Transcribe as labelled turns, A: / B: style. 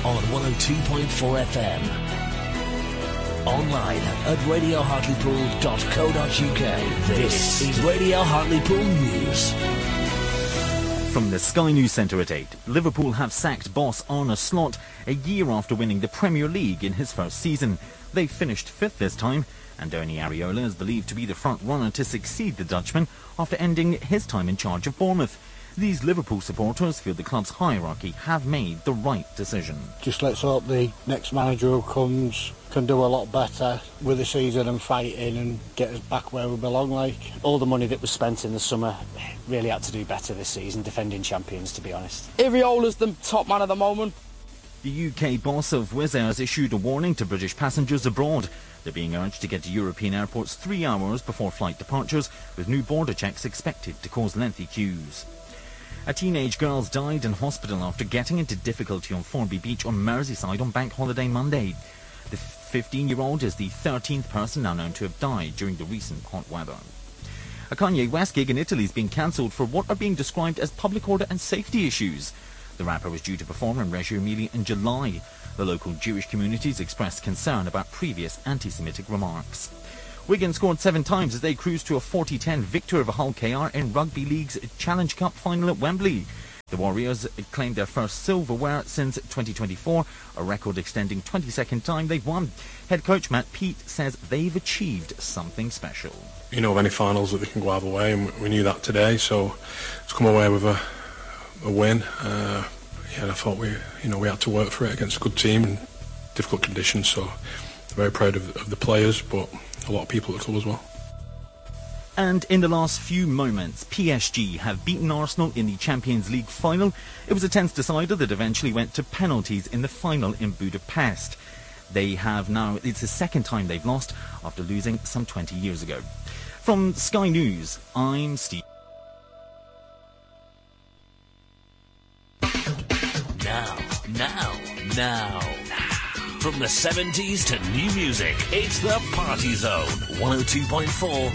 A: on 102.4 FM. Online at radiohartlepool.co.uk. This is Radio Hartlepool News.
B: From the Sky News Centre at 8, Liverpool have sacked boss Arne Slot a year after winning the Premier League in his first season. They finished fifth this time, and Ernie Areola is believed to be the front-runner to succeed the Dutchman after ending his time in charge of Bournemouth. These Liverpool supporters feel the club's hierarchy have made the right decision.
C: Just let's hope the next manager who comes can do a lot better with the season and fighting and get us back where we belong. Like
D: all the money that was spent in the summer really had to do better this season, defending champions, to be honest.
E: Iriola's the top man at the moment.
B: The UK boss of Wizz Air has issued a warning to British passengers abroad. They're being urged to get to European airports 3 hours before flight departures, with new border checks expected to cause lengthy queues. A teenage girl died in hospital after getting into difficulty on Formby Beach on Merseyside on Bank Holiday Monday. The 15-year-old is the 13th person now known to have died during the recent hot weather. A Kanye West gig in Italy is being cancelled for what are being described as public order and safety issues. The rapper was due to perform in Reggio Emilia in July. The local Jewish communities expressed concern about previous anti-Semitic remarks. Wigan scored 7 times as they cruised to a 40-10 victory over Hull KR in Rugby League's Challenge Cup final at Wembley. The Warriors claimed their first silverware since 2024, a record extending 22nd time they've won. Head coach Matt Peat says they've achieved something special.
F: You know of any finals that they can go either way, and we knew that today, so to come away with a win, I thought we had to work for it against a good team in difficult conditions, so very proud of the players, but a lot of people at the club as well.
B: And in the last few moments, PSG have beaten Arsenal in the Champions League final. It was a tense decider that eventually went to penalties in the final in Budapest. They have now, it's the second time they've lost after losing some 20 years ago. From Sky News, I'm Steve.
A: Now. From the 70s to new music, it's the Party Zone. 102.4